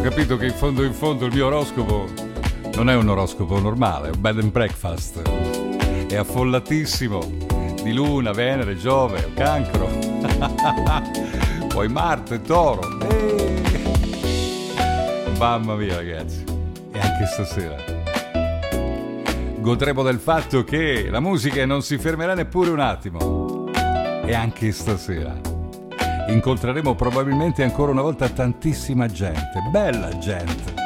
capito che in fondo il mio oroscopo non è un oroscopo normale, è un bed and breakfast. È affollatissimo di Luna, Venere, Giove, Cancro, poi Marte, Toro. Mamma mia ragazzi, e anche stasera godremo del fatto che la musica non si fermerà neppure un attimo. E anche stasera incontreremo probabilmente ancora una volta tantissima gente, bella gente,